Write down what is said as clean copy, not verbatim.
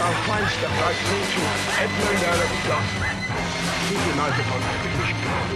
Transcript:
our fine step right through to Edmund Earl of Gloucester. Keep your eyes upon that British